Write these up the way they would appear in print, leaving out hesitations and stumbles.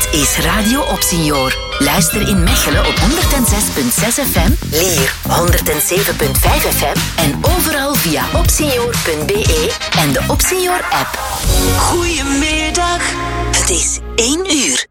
Dit is Radio Opsenior. Luister in Mechelen op 106.6 FM, Lier 107.5 FM en overal via opsenior.be en de Opsenior-app. Goedemiddag, het is 1 uur.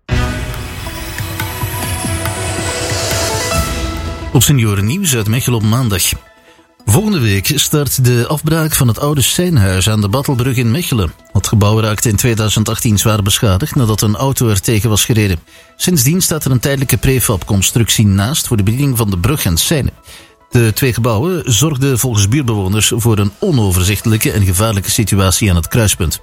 Opseniorennieuws uit Mechelen op maandag. Volgende week start de afbraak van het oude Seinhuis aan de Battelbrug in Mechelen. Het gebouw raakte in 2018 zwaar beschadigd nadat een auto er tegen was gereden. Sindsdien staat er een tijdelijke prefabconstructie naast voor de bediening van de brug en Seine. De 2 gebouwen zorgden volgens buurtbewoners voor een onoverzichtelijke en gevaarlijke situatie aan het kruispunt.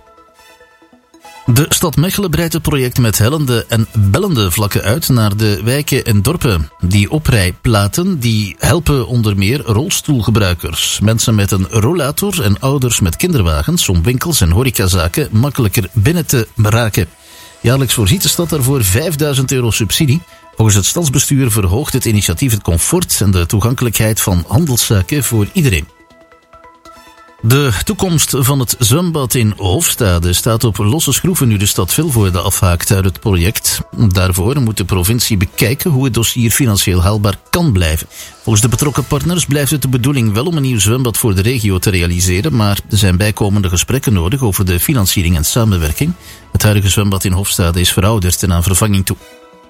De stad Mechelen breidt het project met hellende en bellende vlakken uit naar de wijken en dorpen. Die oprijplaten die helpen onder meer rolstoelgebruikers, mensen met een rollator en ouders met kinderwagens om winkels en horecazaken makkelijker binnen te raken. Jaarlijks voorziet de stad daarvoor €5.000 subsidie. Volgens het stadsbestuur verhoogt het initiatief het comfort en de toegankelijkheid van handelszaken voor iedereen. De toekomst van het zwembad in Hofstade staat op losse schroeven nu de stad Vilvoorde afhaakt uit het project. Daarvoor moet de provincie bekijken hoe het dossier financieel haalbaar kan blijven. Volgens de betrokken partners blijft het de bedoeling wel om een nieuw zwembad voor de regio te realiseren, maar er zijn bijkomende gesprekken nodig over de financiering en samenwerking. Het huidige zwembad in Hofstade is verouderd en aan vervanging toe.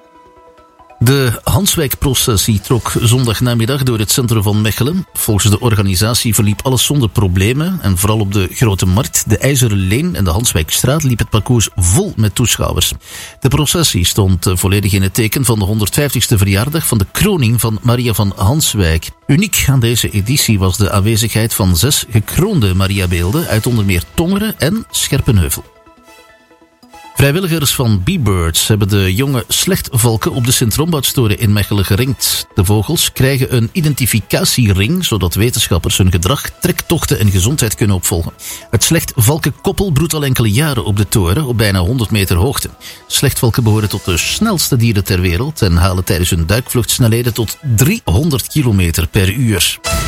De Hanswijk-processie trok zondagnamiddag door het centrum van Mechelen. Volgens de organisatie verliep alles zonder problemen en vooral op de Grote Markt, de IJzeren Leen en de Hanswijkstraat liep het parcours vol met toeschouwers. De processie stond volledig in het teken van de 150ste verjaardag van de kroning van Maria van Hanswijk. Uniek aan deze editie was de aanwezigheid van 6 gekroonde Mariabeelden uit onder meer Tongeren en Scherpenheuvel. Vrijwilligers van B-Birds hebben de jonge slechtvalken op de Sint-Rombouts-toren in Mechelen geringd. De vogels krijgen een identificatiering, zodat wetenschappers hun gedrag, trektochten en gezondheid kunnen opvolgen. Het slechtvalkenkoppel broedt al enkele jaren op de toren, op bijna 100 meter hoogte. Slechtvalken behoren tot de snelste dieren ter wereld en halen tijdens hun duikvlucht snelheden tot 300 km per uur.